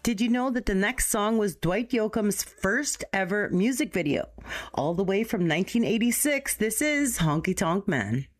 Did you know that the next song was Dwight Yoakam's first ever music video? All the way from 1986, this is Honky Tonk Man.